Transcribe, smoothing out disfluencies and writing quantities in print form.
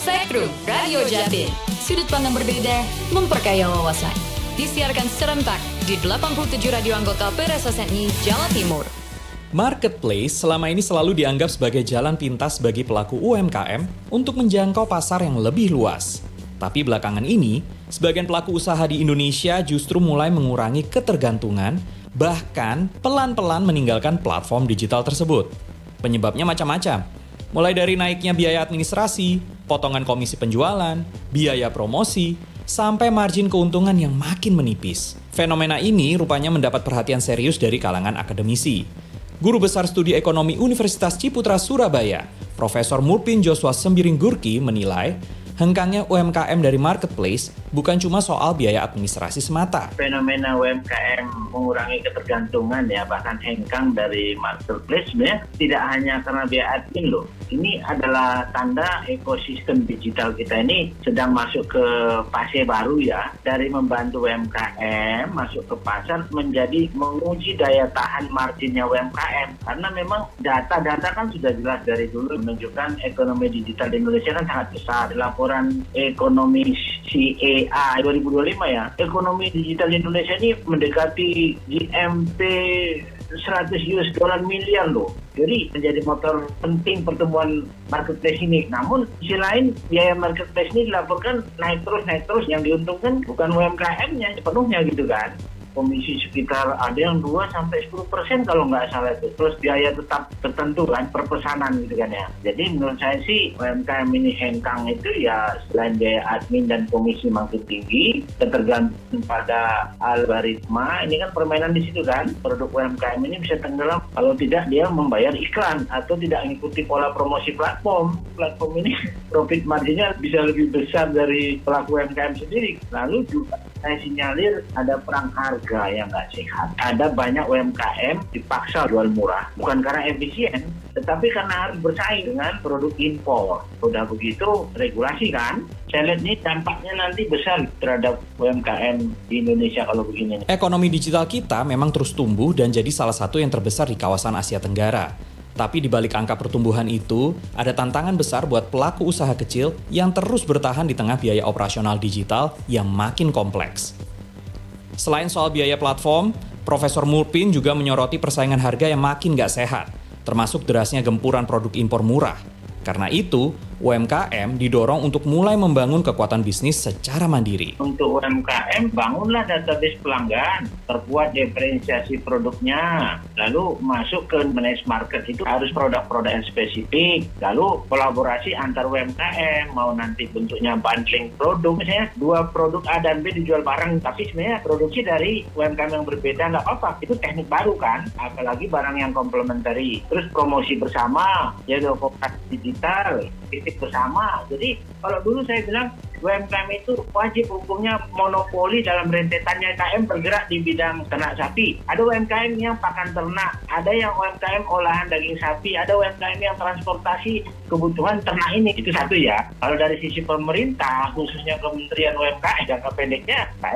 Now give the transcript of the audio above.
Spektrum Radio Jatim. Sudut pandang berbeda, memperkaya wawasan. Disiarkan serentak di 87 radio anggota PRSSNI Jawa Timur. Marketplace selama ini selalu dianggap sebagai jalan pintas bagi pelaku UMKM untuk menjangkau pasar yang lebih luas. Tapi belakangan ini, sebagian pelaku usaha di Indonesia justru mulai mengurangi ketergantungan, bahkan pelan-pelan meninggalkan platform digital tersebut. Penyebabnya macam-macam, mulai dari naiknya biaya administrasi, potongan komisi penjualan, biaya promosi, sampai margin keuntungan yang makin menipis. Fenomena ini rupanya mendapat perhatian serius dari kalangan akademisi. Guru Besar Studi Ekonomi Universitas Ciputra Surabaya, Profesor Murpin Joshua Sembiringgurki menilai, hengkangnya UMKM dari marketplace bukan cuma soal biaya administrasi semata. Fenomena UMKM mengurangi ketergantungan bahkan hengkang dari marketplace sebenarnya tidak hanya karena biaya admin loh. Ini adalah tanda ekosistem digital kita ini sedang masuk ke fase baru dari membantu UMKM masuk ke pasar menjadi menguji daya tahan marginnya UMKM. Karena memang data-data kan sudah jelas dari dulu menunjukkan ekonomi digital di Indonesia kan sangat besar. Laporan ekonomi CAA 2025 ekonomi digital Indonesia ini mendekati GMP 100 US dollar miliar loh. Jadi menjadi motor penting pertumbuhan marketplace ini. Namun di sisi lain biaya marketplace ini dilaporkan naik terus. Yang diuntungkan bukan UMKM-nya sepenuhnya gitu kan. Komisi sekitar ada yang 2-10% kalau nggak salah itu. Terus biaya tetap tertentu kan per pesanan gitu kan ya. Jadi menurut saya sih UMKM ini hengkang itu selain biaya admin dan komisi makin tinggi, tergantung pada algoritma. Ini kan permainan di situ kan. Produk UMKM ini bisa tenggelam kalau tidak dia membayar iklan atau tidak mengikuti pola promosi platform. Platform ini profit marginnya bisa lebih besar dari pelaku UMKM sendiri. Lalu juga saya sinyalir ada perang harga yang nggak sehat. Ada banyak UMKM dipaksa jual murah, bukan karena efisien, tetapi karena harus bersaing dengan produk impor. Udah begitu regulasi kan, saya lihat ini dampaknya nanti besar terhadap UMKM di Indonesia kalau begini. Ekonomi digital kita memang terus tumbuh dan jadi salah satu yang terbesar di kawasan Asia Tenggara. Tapi di balik angka pertumbuhan itu, ada tantangan besar buat pelaku usaha kecil yang terus bertahan di tengah biaya operasional digital yang makin kompleks. Selain soal biaya platform, Profesor Murpin juga menyoroti persaingan harga yang makin gak sehat, termasuk derasnya gempuran produk impor murah. Karena itu, UMKM didorong untuk mulai membangun kekuatan bisnis secara mandiri. Untuk UMKM, bangunlah database pelanggan, perkuat diferensiasi produknya, lalu masuk ke manage market itu harus produk-produk yang spesifik, lalu kolaborasi antar UMKM, mau nanti bentuknya bundling produk, misalnya 2 produk A dan B dijual bareng, tapi sebenarnya produksi dari UMKM yang berbeda, nggak apa-apa, itu teknik baru kan, apalagi barang yang komplementari. Terus promosi bersama, koperasi digital, titik bersama. Jadi kalau dulu saya bilang UMKM itu wajib hukumnya monopoli dalam rentetannya. UMKM bergerak di bidang ternak sapi. Ada UMKM yang pakan ternak, ada yang UMKM olahan daging sapi, ada UMKM yang transportasi kebutuhan ternak ini. Itu satu ya. Kalau dari sisi pemerintah, khususnya Kementerian UMKM jangka pendeknya, saya